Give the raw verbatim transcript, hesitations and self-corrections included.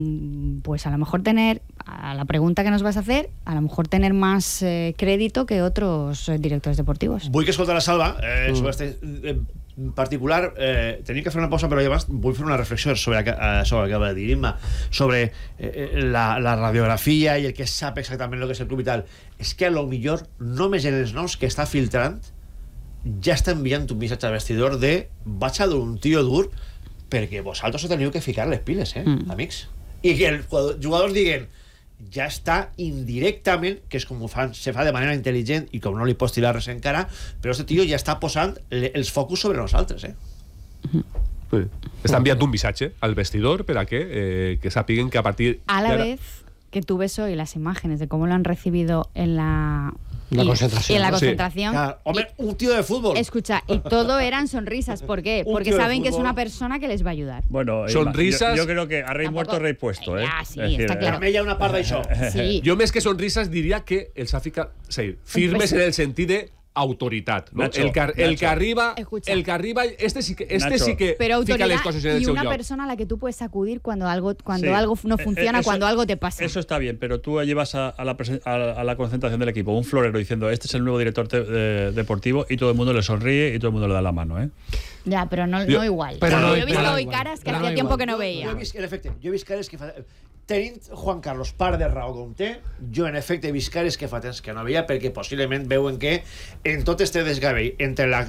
pues a lo mejor tener, a la pregunta que nos vas a hacer, a lo mejor tener más eh, crédito que otros eh, directores deportivos. Vull que escolta la Salva eh, mm. sobre este eh, particular. Eh, tenia que fer una pausa, però llavors vull fer una reflexió sobre, eh, sobre el que acaba de dir Imma, sobre eh, la, la radiografia i el que sap exactament el que és el club i tal. És que a lo millor només en els noms que està filtrant ja està enviant un missatge al vestidor de vaig a dur un tio dur perquè vosaltres heu teniu que ficar les piles, eh, mm. amics. I que els jugadors diguen ja està indirectament, que és com ho fan, se fa de manera intel·ligent i com no li pots tirar res encara, però este tio ja està posant le, els focus sobre nosaltres, eh? Sí. Està enviant un missatge al vestidor per a que, eh, que sàpiguen que a partir a la vez que tú ves hoy las imágenes de cómo lo han recibido en la La y, concentración. y en la ¿no? concentración. Sí. Claro. Hombre, y, un tío de fútbol. Escucha, y todo eran sonrisas. ¿Por qué? Un Porque tío de saben que es fútbol. una persona que les va a ayudar. Bueno, Sonrisas. Yo, yo creo que a rey Tampoco- muerto, rey puesto, ¿eh? Ya, sí, Es decir, está claro. També hi ha una part d'això. Sí. Jo més que sonrises diria que els ha ficat, sí, firmes en el sentit de autoritat, no? Nacho, el, que, el Nacho. que arriba, Escucha. el que arriba, este sí que, este Nacho. sí que Pero fica autoridad les coses en el y seu una lloc. persona a la que tú puedes acudir cuando algo, cuando Sí. algo no Eh, funciona, eso- cuando algo te pasa. Eso está bien, pero tú llevas a, a, la, presen- a, a la concentración del equipo un florero diciendo este es el nuevo director te- de- deportivo y todo el mundo le sonríe y todo el mundo le da la mano, ¿eh? Ya, pero no, Yo- no igual. pero Yo no- he visto pero no hoy igual. caras que Pero no hacía tiempo igual. que no Jo veía. he vist, en efecte, jo he vist cares que fa... Tenint Juan Carlos part de raó com té, jo en efecte he vist cares que fa temps que no veia perquè possiblement veuen que en tot este desgavell entre la,